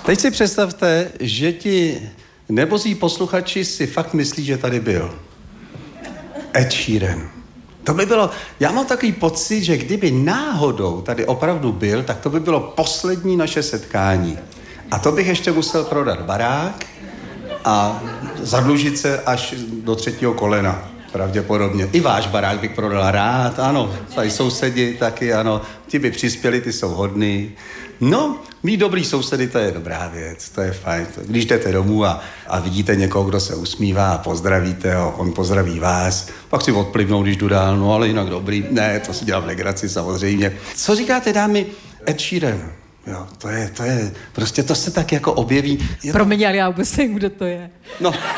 Teď si představte, že ti nebozí posluchači si fakt myslí, že tady byl Ed Sheeran. To by bylo, já mám takový pocit, že kdyby náhodou tady opravdu byl, tak to by bylo poslední naše setkání. A to bych ještě musel prodat barák a zadlužit se až do 3. kolena, pravděpodobně. I váš barák bych prodal rád, ano. Tady sousedi taky, ano. Ti by přispěli, ty jsou hodný. No, mít dobrý sousedy, to je dobrá věc, to je fajn. Když jdete domů a vidíte někoho, kdo se usmívá a pozdravíte ho, on pozdraví vás, pak si odplivnou, když jdu dál, no ale jinak dobrý. Ne, to si dělám legraci samozřejmě. Co říkáte, dámy? Ed Sheeran. Jo, to je, prostě to se tak jako objeví. Promiň, ale já vůbec nevím, kdo to je. No.